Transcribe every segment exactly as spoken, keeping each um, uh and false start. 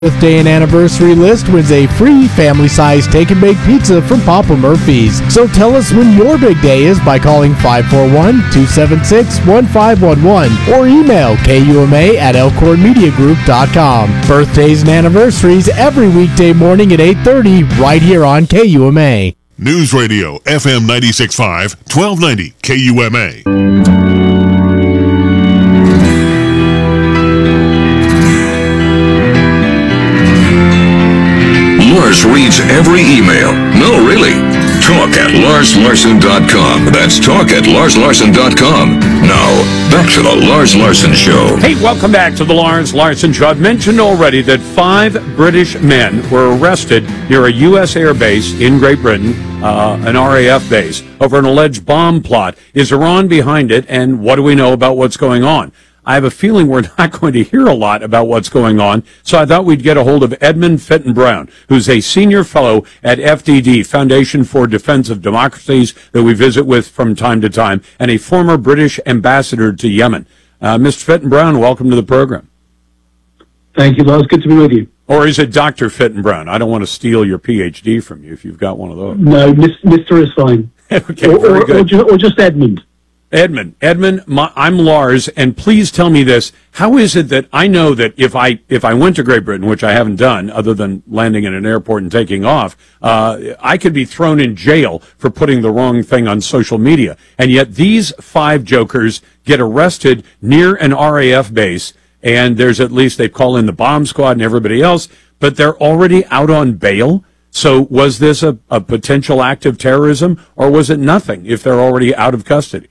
Birthday and anniversary list wins a free family-sized take-and-bake pizza from Papa Murphy's. So tell us when your big day is by calling five four one, two seven six, one five one one or email K U M A at elkhorn media group dot com. Birthdays and anniversaries every weekday morning at eight thirty right here on K U M A. News Radio F M ninety-six point five, twelve ninety K U M A. Lars reads every email. No, really. Talk at lars larson dot com. That's talk at lars larson dot com. Now, back to the Lars Larson Show. Hey, welcome back to the Lars Larson Show. I've mentioned already that five British men were arrested near a U S air base in Great Britain, uh, an R A F base, over an alleged bomb plot. Is Iran behind it, and what do we know about what's going on? I have a feeling we're not going to hear a lot about what's going on, so I thought we'd get a hold of Edmund Fitton Brown, who's a senior fellow at F D D, Foundation for Defense of Democracies, that we visit with from time to time, and a former British ambassador to Yemen. Uh, Mister Fitton Brown, welcome to the program. Thank you, Lars. Good to be with you. Or is it Doctor Fitton Brown? I don't want to steal your P H D from you if you've got one of those. No, Mister is fine. Okay, or, very or, good. Or just, or just Edmund. Edmund, Edmund, my, I'm Lars, and please tell me this. How is it that I know that if I if I went to Great Britain, which I haven't done other than landing in an airport and taking off, uh, I could be thrown in jail for putting the wrong thing on social media. And yet these five jokers get arrested near an R A F base, and there's at least, they call in the bomb squad and everybody else, but they're already out on bail. So was this a, a potential act of terrorism, or was it nothing if they're already out of custody?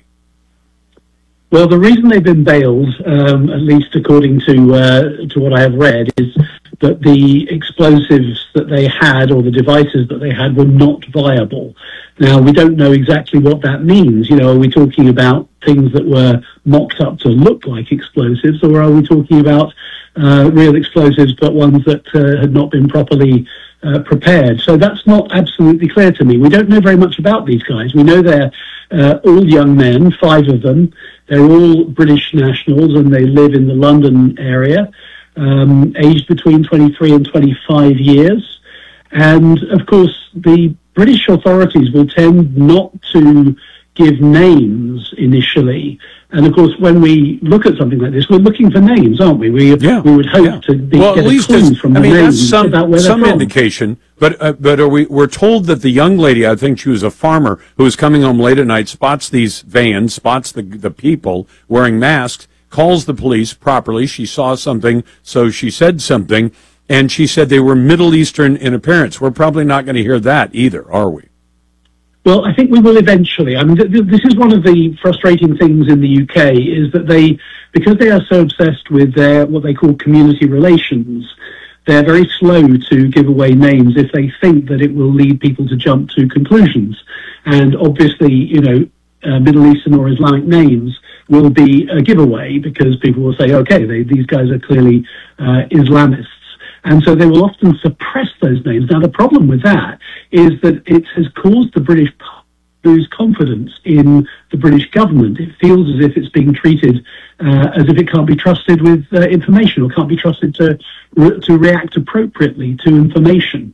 Well, the reason they've been bailed, um, at least according to uh, to what I have read, is that the explosives that they had, or the devices that they had, were not viable. Now, we don't know exactly what that means. You know, are we talking about things that were mocked up to look like explosives, or are we talking about uh, real explosives, but ones that uh, had not been properly uh, prepared? So that's not absolutely clear to me. We don't know very much about these guys. We know they're uh, all young men, five of them. They're all British nationals, and they live in the London area, um, aged between twenty-three and twenty-five years. And, of course, the British authorities will tend not to give names initially. And, of course, when we look at something like this, we're looking for names, aren't we? We, yeah, we would hope yeah. to be, well, get at least a clue from I the mean, names that's some, about where some they're from. indication. But uh, but are we, we're told that the young lady, I think she was a farmer, who was coming home late at night, spots these vans, spots the the people wearing masks, calls the police properly. She saw something, so she said something, and she said they were Middle Eastern in appearance. We're probably not going to hear that either, are we? Well, I think we will eventually. I mean, th- th- this is one of the frustrating things in the U K, is that they, because they are so obsessed with their what they call community relations, they're very slow to give away names if they think that it will lead people to jump to conclusions. And obviously, you know, uh, Middle Eastern or Islamic names will be a giveaway, because people will say, okay, they, these guys are clearly uh, Islamists. And so they will often suppress those names. Now, the problem with that is that it has caused the British lose confidence in the British government. It feels as if it's being treated uh, as if it can't be trusted with uh, information, or can't be trusted to re- to react appropriately to information.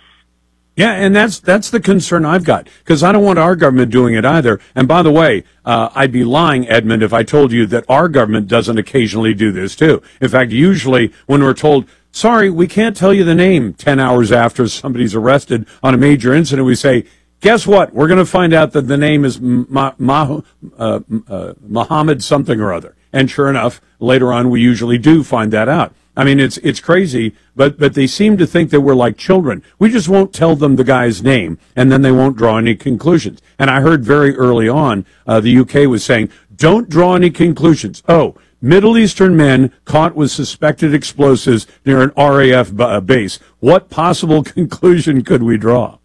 Yeah, and that's that's the concern I've got, because I don't want our government doing it either. And by the way, uh, I'd be lying, Edmund, if I told you that our government doesn't occasionally do this too. In fact, usually when we're told, sorry, we can't tell you the name ten hours after somebody's arrested on a major incident, we say, guess what? We're going to find out that the name is Ma- Ma- uh, uh, Muhammad something or other. And sure enough, later on, we usually do find that out. I mean, it's it's crazy, but but they seem to think that we're like children. We just won't tell them the guy's name, and then they won't draw any conclusions. And I heard very early on, uh, the U K was saying, don't draw any conclusions. Oh, Middle Eastern men caught with suspected explosives near an R A F b- base. What possible conclusion could we draw?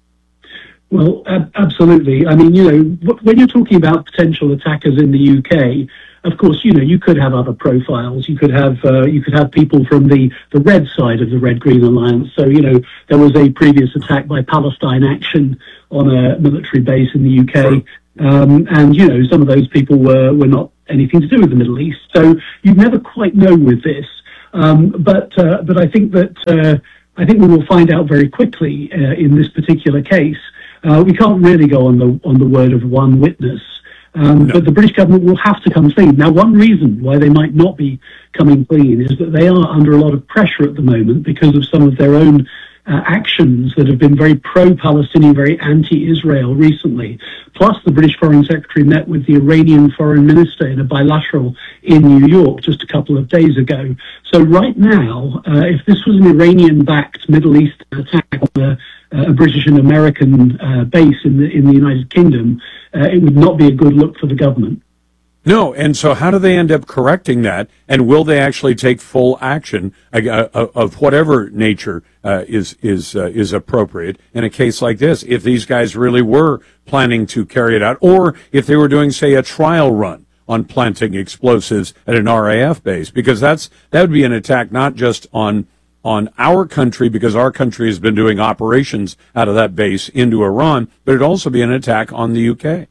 Well, ab- absolutely. I mean, you know, when you're talking about potential attackers in the U K, of course, you know, you could have other profiles. You could have uh, you could have people from the, the red side of the Red-Green Alliance. So, you know, there was a previous attack by Palestine Action on a military base in the U K. Um, and, you know, some of those people were, were not anything to do with the Middle East. So you never quite know with this. Um, but uh, but I think that uh, I think we will find out very quickly uh, in this particular case. Uh, we can't really go on the on the word of one witness. Um, no. But the British government will have to come clean. Now, one reason why they might not be coming clean is that they are under a lot of pressure at the moment because of some of their own uh, actions that have been very pro-Palestinian, very anti-Israel recently. Plus, the British Foreign Secretary met with the Iranian Foreign Minister in a bilateral in New York just a couple of days ago. So right now, uh, if this was an Iranian-backed Middle Eastern attack on a a British and American uh, base in the in the United Kingdom, uh, it would not be a good look for the government. No, and so how do they end up correcting that? And will they actually take full action uh, of whatever nature uh, is is uh, is appropriate in a case like this? If these guys really were planning to carry it out, or if they were doing, say, a trial run on planting explosives at an R A F base, because that's that would be an attack not just on. on our country, because our country has been doing operations out of that base into Iran, but it'd also be an attack on the U K.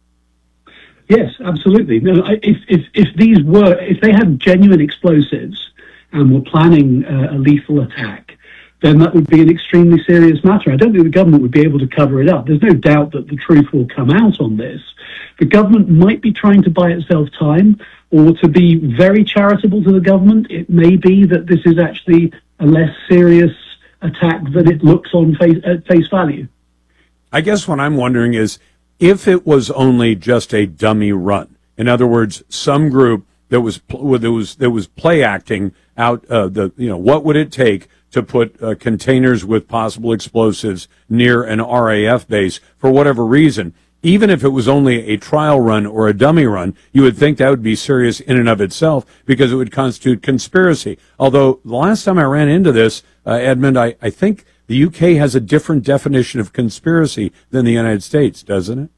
Yes, absolutely. No, if, if, if these were, if they had genuine explosives and were planning uh, a lethal attack, then that would be an extremely serious matter. I don't think the government would be able to cover it up. There's no doubt that the truth will come out on this. The government might be trying to buy itself time, or to be very charitable to the government. It may be that this is actually a less serious attack than it looks on face, at face value. I guess what I'm wondering is if it was only just a dummy run. In other words, some group that was that was that was play acting out uh, the you know what would it take to put uh, containers with possible explosives near an R A F base for whatever reason. Even if it was only a trial run or a dummy run, you would think that would be serious in and of itself because it would constitute conspiracy. Although the last time I ran into this, uh, Edmund, I, I think the U K has a different definition of conspiracy than the United States, doesn't it?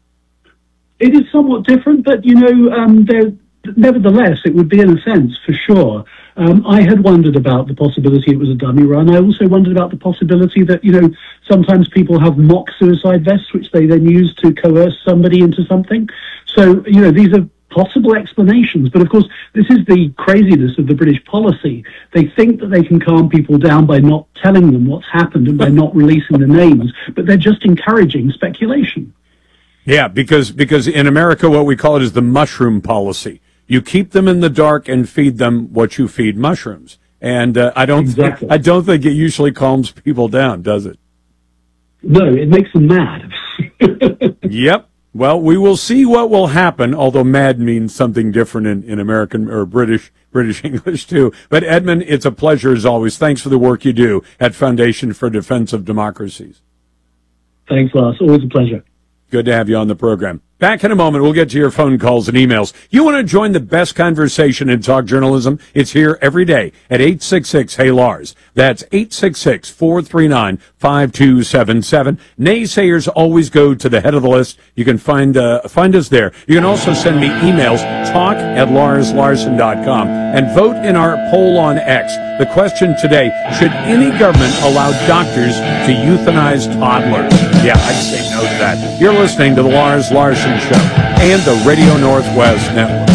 It is somewhat different, but, you know, um, there, nevertheless, it would be in a sense, for sure. Um, I had wondered about the possibility it was a dummy run. I also wondered about the possibility that, you know, sometimes people have mock suicide vests, which they then use to coerce somebody into something. So, you know, these are possible explanations. But, of course, this is the craziness of the British policy. They think that they can calm people down by not telling them what's happened and by not releasing the names, but they're just encouraging speculation. Yeah, because because in America, what we call it is the mushroom policy. You keep them in the dark and feed them what you feed mushrooms. And uh, I don't exactly. think, I don't think it usually calms people down, does it? No, it makes them mad. Yep. Well, we will see what will happen, although mad means something different in, in American or British British English too. But Edmund, it's a pleasure as always. Thanks for the work you do at Foundation for Defense of Democracies. Thanks, Lars. Always a pleasure. Good to have you on the program. Back in a moment, we'll get to your phone calls and emails. You want to join the best conversation in talk journalism? It's here every day at eight six six, Hey Lars. That's eight six six, four three nine, five two seven seven. Naysayers always go to the head of the list. You can find uh, find us there. You can also send me emails, talk at lars larson dot com, and vote in our poll on X. The question today, should any government allow doctors to euthanize toddlers? Yeah, I'd say no to that. You're listening to the Lars Larson Show and the Radio Northwest Network.